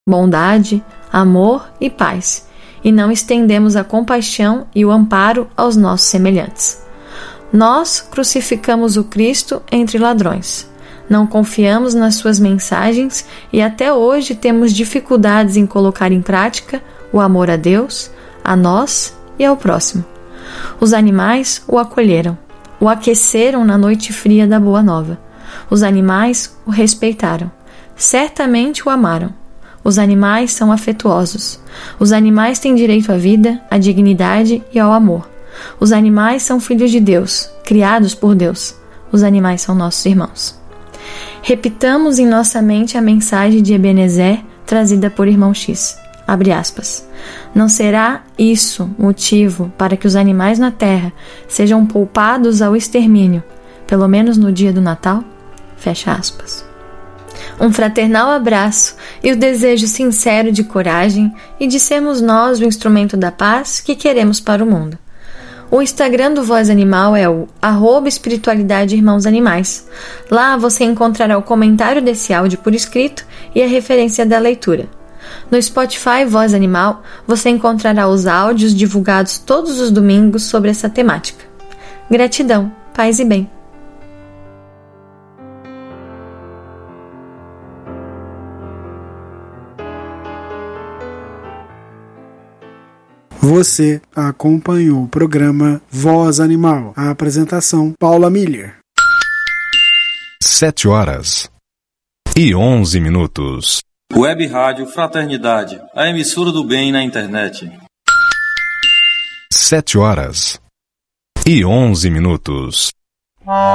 bondade, amor e paz, e não estendemos a compaixão e o amparo aos nossos semelhantes. Nós crucificamos o Cristo entre ladrões. Não confiamos nas suas mensagens e até hoje temos dificuldades em colocar em prática o amor a Deus, a nós e ao próximo. Os animais o acolheram, o aqueceram na noite fria da Boa Nova. Os animais o respeitaram, certamente o amaram. Os animais são afetuosos. Os animais têm direito à vida, à dignidade e ao amor. Os animais são filhos de Deus, criados por Deus. Os animais são nossos irmãos. Repitamos em nossa mente a mensagem de Ebenezer trazida por Irmão X. Abre aspas. Não será isso motivo para que os animais na terra sejam poupados ao extermínio, pelo menos no dia do Natal? Fecha aspas. Um fraternal abraço e o desejo sincero de coragem e de sermos nós o instrumento da paz que queremos para o mundo. O Instagram do Voz Animal é o @espiritualidade Irmãos Animais. Lá você encontrará o comentário desse áudio por escrito e a referência da leitura. No Spotify Voz Animal você encontrará os áudios divulgados todos os domingos sobre essa temática. Gratidão, paz e bem. Você acompanhou o programa Voz Animal. A apresentação, Paula Miller. 7h11. Web Rádio Fraternidade, a emissora do bem na internet. 7h11.